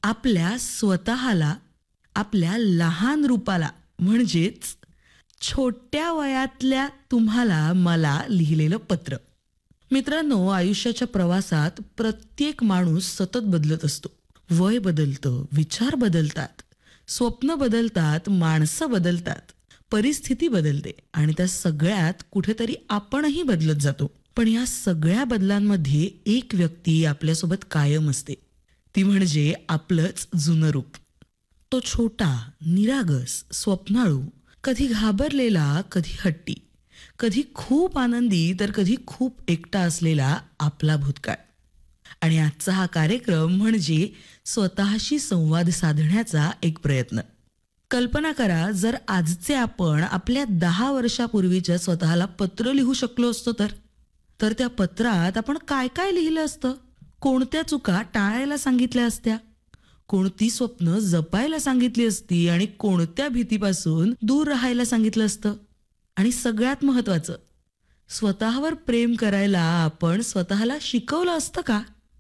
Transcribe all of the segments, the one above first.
आपल्या स्वतःला, आपल्या लहान रूपाला म्हणजेच छोट्या वयातल्या तुम्हाला मला लिहिलेलं पत्र. मित्रांनो, आयुष्याच्या प्रवासात प्रत्येक माणूस सतत बदलत असतो. वय बदलतं, विचार बदलतात, स्वप्न बदलतात, माणसं बदलतात, परिस्थिती बदलते आणि त्या सगळ्यात कुठेतरी आपणही बदलत जातो. पण या सगळ्या बदलांमध्ये एक व्यक्ती आपल्यासोबत कायम असते. ती म्हणजे आपलंच जुनं रूप. तो छोटा, निरागस, स्वप्नाळू, कधी घाबरलेला, कधी हट्टी, कधी खूप आनंदी तर कधी खूप एकटा असलेला आपला भूतकाळ. आणि आजचा हा कार्यक्रम म्हणजे स्वतःशी संवाद साधण्याचा एक प्रयत्न. कल्पना करा, जर आजचे आपण आपल्या 10 वर्षापूर्वीच्या स्वतःला पत्र लिहू शकलो असतो तर त्या पत्रात आपण काय काय लिहिलं असतं? कोणत्या चुका टाळायला सांगितल्या असत्या? कोणती स्वप्न जपायला सांगितली असती आणि कोणत्या भीतीपासून दूर राहायला सांगितलं असतं? आणि सगळ्यात महत्वाचं, स्वतःवर प्रेम करायला आपण स्वतःला शिकवलं असतं का?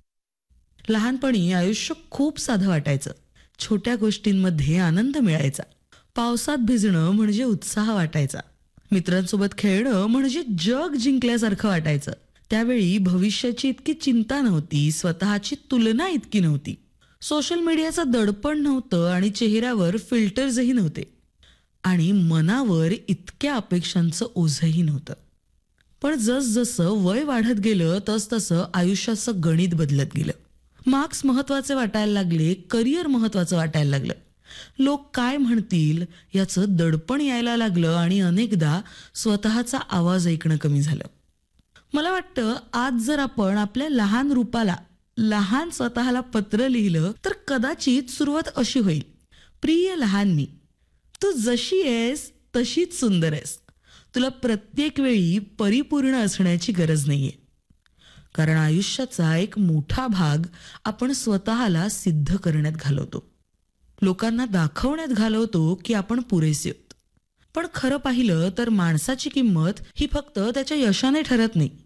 लहानपणी आयुष्य खूप साधं वाटायचं. छोट्या गोष्टींमध्ये आनंद मिळायचा. पावसात भिजणं म्हणजे उत्साह वाटायचा. मित्रांसोबत खेळणं म्हणजे जग जिंकल्यासारखं वाटायचं. त्यावेळी भविष्याची इतकी चिंता नव्हती, स्वतःची तुलना इतकी नव्हती. सोशल मीडियाचं दडपण नव्हतं आणि चेहऱ्यावर फिल्टर्सही नव्हते. आणि मनावर इतक्या अपेक्षांचं ओझंही नव्हतं. पण जसजसं वय वाढत गेलं तसतसं आयुष्याचं गणित बदलत गेलं. मार्क्स महत्वाचे वाटायला लागले, करिअर महत्वाचं वाटायला लागलं. लोक काय म्हणतील याचं दडपण यायला लागलं आणि अनेकदा स्वतःचा आवाज ऐकणं कमी झालं. मला वाटतं आज जर आपण आपल्या लहान रूपाला, लहान स्वतःला पत्र लिहिलं तर कदाचित सुरुवात अशी होईल. प्रिय लहान मी, तू जशी आहेस तशीच सुंदर आहेस. तुला प्रत्येक वेळी परिपूर्ण असण्याची गरज नाहीये. कारण आयुष्याचा एक मोठा भाग आपण स्वतःला सिद्ध करण्यात घालवतो. लोकांना दाखवण्यात घालवतो की आपण पुरेसे आहोत. पण खरं पाहिलं तर माणसाची किंमत ही फक्त त्याच्या यशाने ठरत नाही.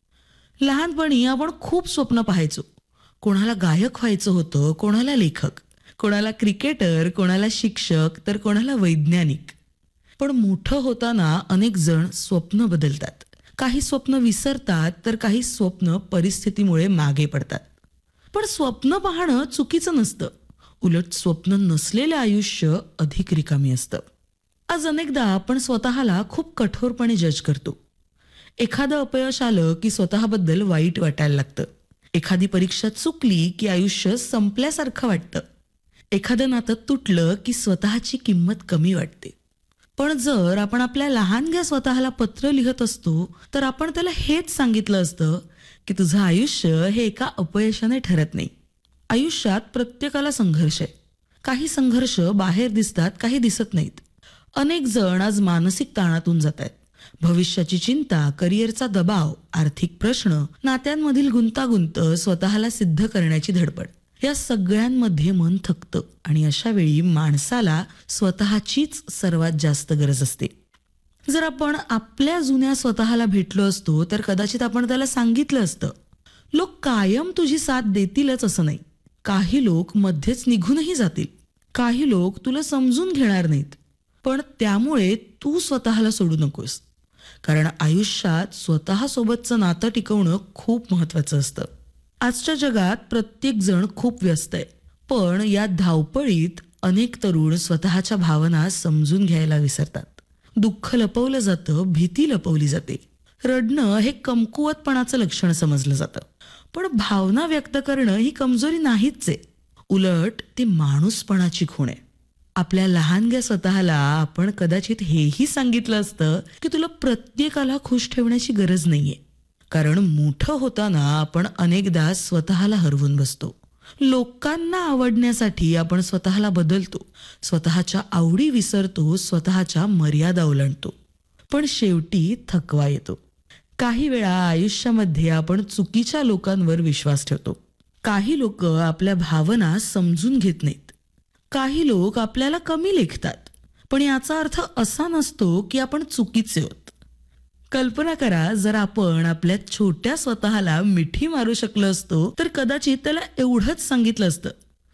लहानपणी आपण खूप स्वप्न पाहायचो. कोणाला गायक व्हायचं होतं, कोणाला लेखक, कोणाला क्रिकेटर, कोणाला शिक्षक तर कोणाला वैज्ञानिक. पण मोठं होताना अनेक जण स्वप्न बदलतात. काही स्वप्न विसरतात तर काही स्वप्न परिस्थितीमुळे मागे पडतात. पण स्वप्न पाहणं चुकीचं नसतं. उलट स्वप्न नसलेलं आयुष्य अधिक रिकामी असतं. आज अनेकदा आपण स्वतःला खूप कठोरपणे जज करतो. एखादं अपयश आलं की स्वतःबद्दल वाईट वाटायला लागतं. एखादी परीक्षा चुकली की आयुष्य संपल्यासारखं वाटतं. एखादं नातं तुटलं की स्वतःची किंमत कमी वाटते. पण जर आपण आपल्या लहानग्या स्वतःला पत्र लिहत असतो तर आपण त्याला हेच सांगितलं असतं की तुझं आयुष्य हे एका अपयशाने ठरत नाही. आयुष्यात प्रत्येकाला संघर्ष आहे. काही संघर्ष बाहेर दिसतात, काही दिसत नाहीत. अनेक जण आज मानसिक ताणातून जात आहेत. भविष्याची चिंता, करिअरचा दबाव, आर्थिक प्रश्न, नात्यांमधील गुंतागुंत, स्वतःला सिद्ध करण्याची धडपड, या सगळ्यांमध्ये मन थकतं आणि अशा वेळी माणसाला स्वतःचीच सर्वात जास्त गरज असते. जर आपण आपल्या जुन्या स्वतःला भेटलो असतो तर कदाचित आपण त्याला सांगितलं असतं, लोक कायम तुझी साथ देतीलच असं नाही. काही लोक मध्येच निघूनही जातील. काही लोक तुला समजून घेणार नाहीत. पण त्यामुळे तू स्वतःला सोडू नकोस. कारण आयुष्यात स्वतःसोबतचं नातं टिकवणं खूप महत्वाचं असतं. आजच्या जगात प्रत्येक जण खूप व्यस्त आहे. पण या धावपळीत अनेक तरुण स्वतःच्या भावना समजून घ्यायला विसरतात. दुःख लपवलं जातं, भीती लपवली जाते. रडणं हे कमकुवतपणाचं लक्षण समजलं जातं. पण भावना व्यक्त करणं ही कमजोरी नाहीच आहे. उलट ते माणूसपणाची खूण आहे. आपल्या लहानग्या स्वतःला आपण कदाचित हेही सांगितलं असतं की तुला प्रत्येकाला खुश ठेवण्याची गरज नाहीये. कारण मोठं होताना आपण अनेकदा स्वतःला हरवून बसतो. लोकांना आवडण्यासाठी आपण स्वतःला बदलतो, स्वतःच्या आवडी विसरतो, स्वतःच्या मर्यादा ओलांडतो. पण शेवटी थकवा येतो. काही वेळा आयुष्यामध्ये आपण चुकीच्या लोकांवर विश्वास ठेवतो. काही लोक आपल्या भावना समजून घेत नाहीत. काही लोक आपल्याला कमी लेखतात. पण याचा अर्थ असा नसतो की आपण चुकीचे आहोत. कल्पना करा, जर आपण आपल्या छोट्या स्वतःला मिठी मारू शकलो असतो तर कदाचित त्याला एवढंच सांगितलं असतं,